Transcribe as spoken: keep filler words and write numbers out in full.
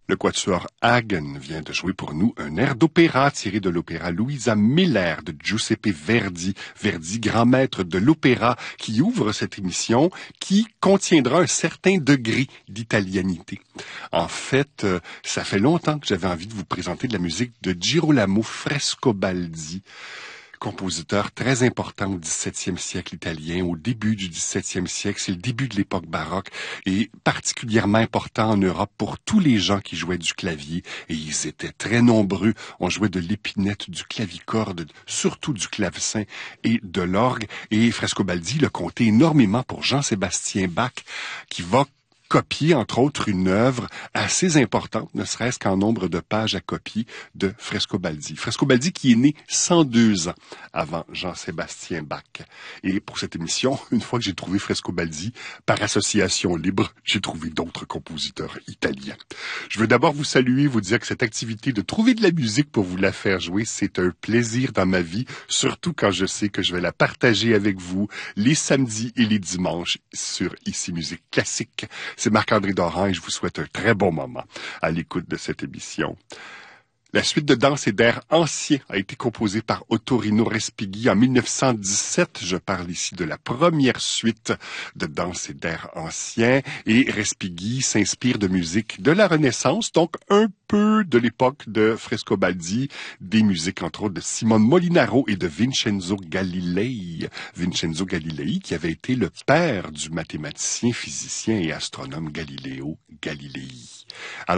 Le quatuor Hagen vient de jouer pour nous un air d'opéra tiré de l'opéra Luisa Miller de Giuseppe Verdi. Verdi, grand maître de l'opéra, qui ouvre cette émission, qui contiendra un certain degré d'italianité. En fait, euh, ça fait longtemps que j'avais envie de vous présenter de la musique de Girolamo Frescobaldi, compositeur très important au dix-septième siècle italien, au début du dix-septième siècle. C'est le début de l'époque baroque et particulièrement important en Europe pour tous les gens qui jouaient du clavier. Et ils étaient très nombreux. On jouait de l'épinette, du clavicorde, surtout du clavecin et de l'orgue. Et Frescobaldi l'a compté énormément pour Jean-Sébastien Bach, qui va copier, entre autres, une œuvre assez importante, ne serait-ce qu'en nombre de pages à copier, de Frescobaldi. Frescobaldi qui est né cent deux ans avant Jean-Sébastien Bach. Et pour cette émission, une fois que j'ai trouvé Frescobaldi, par association libre, j'ai trouvé d'autres compositeurs italiens. Je veux d'abord vous saluer, vous dire que cette activité de trouver de la musique pour vous la faire jouer, c'est un plaisir dans ma vie, surtout quand je sais que je vais la partager avec vous les samedis et les dimanches sur Ici Musique Classique. C'est Marc-André Doran et je vous souhaite un très bon moment à l'écoute de cette émission. La suite de Danse et d'air ancien a été composée par Ottorino Respighi en mille neuf cent dix-sept. Je parle ici de la première suite de Danse et d'air ancien. Et Respighi s'inspire de musique de la Renaissance, donc un peu de l'époque de Frescobaldi, des musiques entre autres de Simone Molinaro et de Vincenzo Galilei. Vincenzo Galilei qui avait été le père du mathématicien, physicien et astronome Galileo Galilei. Alors,